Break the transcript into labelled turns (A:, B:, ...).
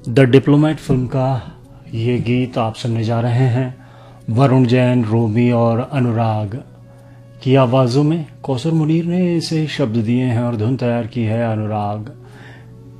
A: The diplomat film का ये गीत आप सुनने जा रहे हैं वरुण जैन, रोमी और अनुराग की आवाज़ों में। कौसर मुनीर ने इसे शब्द दिए हैं और धुन तैयार की है अनुराग